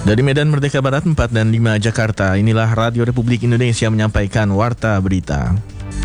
Dari Medan Merdeka Barat 4 dan 5 Jakarta, inilah Radio Republik Indonesia menyampaikan Warta Berita.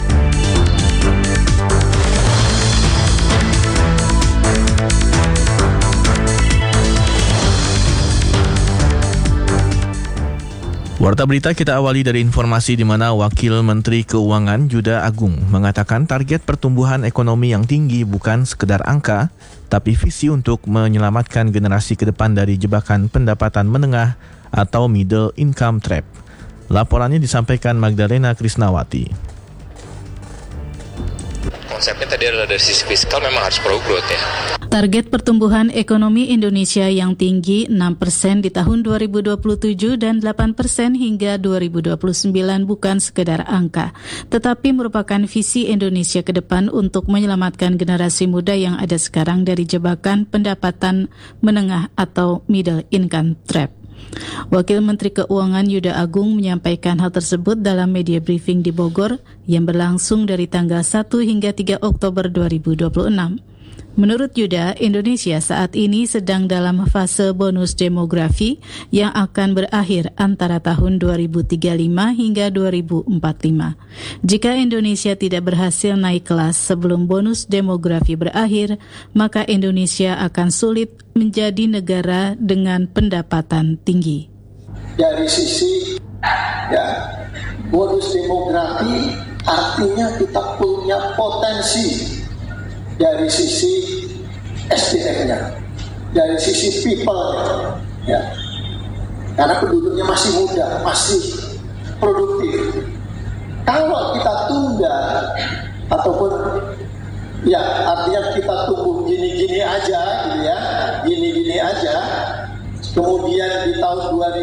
Warta Berita kita awali dari informasi di mana Wakil Menteri Keuangan Juda Agung mengatakan target pertumbuhan ekonomi yang tinggi bukan sekedar angka, tapi visi untuk menyelamatkan generasi ke depan dari jebakan pendapatan menengah atau middle income trap. Laporannya disampaikan Magdalena Krisnawati. Konsepnya tadi adalah dari sisi fiskal memang harus pro-growth ya. Target pertumbuhan ekonomi Indonesia yang tinggi 6% di tahun 2027 dan 8% hingga 2029 bukan sekedar angka, tetapi merupakan visi Indonesia ke depan untuk menyelamatkan generasi muda yang ada sekarang dari jebakan pendapatan menengah atau middle income trap. Wakil Menteri Keuangan Juda Agung menyampaikan hal tersebut dalam media briefing di Bogor yang berlangsung dari tanggal 1 hingga 3 Oktober 2026. Menurut Juda, Indonesia saat ini sedang dalam fase bonus demografi yang akan berakhir antara tahun 2035 hingga 2045. Jika Indonesia tidak berhasil naik kelas sebelum bonus demografi berakhir, maka Indonesia akan sulit menjadi negara dengan pendapatan tinggi. Dari sisi bonus demografi artinya kita punya potensi. Dari sisi SDM-nya, dari sisi people-nya, ya. Karena penduduknya masih muda, masih produktif. Kalau kita tunda ataupun ya artinya kita tunggu gini-gini aja, gitu ya, gini-gini aja. Kemudian di tahun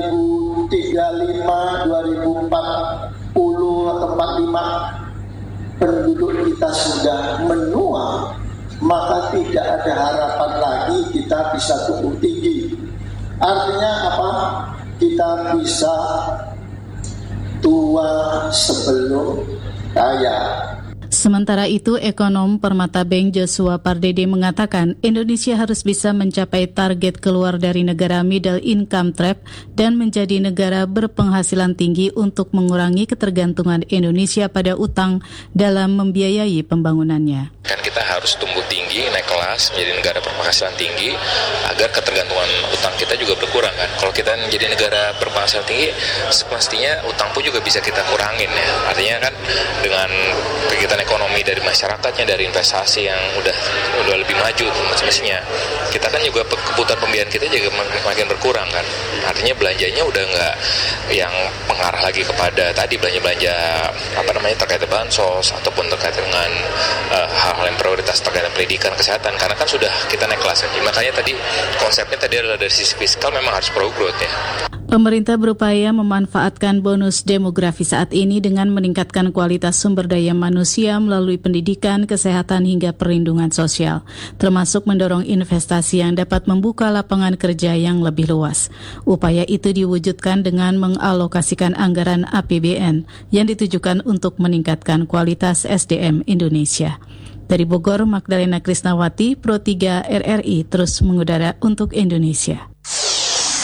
2035, 2040 atau 45 penduduk kita sudah menua, maka tidak ada harapan lagi kita bisa tumbuh tinggi. Artinya apa? Kita bisa tua sebelum kaya. Sementara itu, ekonom Permata Bank Joshua Pardede mengatakan Indonesia harus bisa mencapai target keluar dari negara middle income trap dan menjadi negara berpenghasilan tinggi untuk mengurangi ketergantungan Indonesia pada utang dalam membiayai pembangunannya. Kan kita harus tumbuh tinggi, naik kelas, menjadi negara berpenghasilan tinggi agar ketergantungan utang kita juga berkurang kan. Kalau kita menjadi negara berpenghasilan tinggi, semestinya utang pun juga bisa kita kurangin ya. Artinya kan dengan kegiatan ekonomi dari masyarakatnya, dari investasi yang udah lebih maju semestinya, kita kan juga kebutuhan pembiayaan kita juga makin berkurang kan. Artinya belanjanya udah nggak yang mengarah lagi kepada tadi belanja terkait dengan bansos ataupun terkait dengan hal-hal yang prioritas terkait dengan pendidikan, kesehatan, karena kan sudah kita naik kelas. Makanya tadi konsepnya tadi adalah dari sisi fiskal memang harus pro-growth ya. Pemerintah berupaya memanfaatkan bonus demografi saat ini dengan meningkatkan kualitas sumber daya manusia melalui pendidikan, kesehatan hingga perlindungan sosial, termasuk mendorong investasi yang dapat membuka lapangan kerja yang lebih luas. Upaya itu diwujudkan dengan mengalokasikan anggaran APBN yang ditujukan untuk meningkatkan kualitas SDM Indonesia. Dari Bogor, Magdalena Krisnawati, Pro 3 RRI terus mengudara untuk Indonesia.